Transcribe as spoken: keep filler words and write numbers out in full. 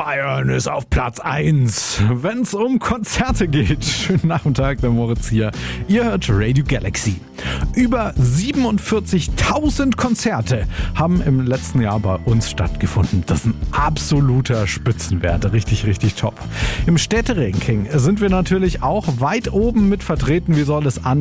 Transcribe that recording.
Bayern ist auf Platz eins, wenn es um Konzerte geht. Schönen Nachmittag, der Moritz hier. Ihr hört Radio Galaxy. Über siebenundvierzigtausend Konzerte haben im letzten Jahr bei uns stattgefunden. Das ist ein absoluter Spitzenwert. Richtig, richtig top. Im Städteranking sind wir natürlich auch weit oben mit vertreten. Wie soll es an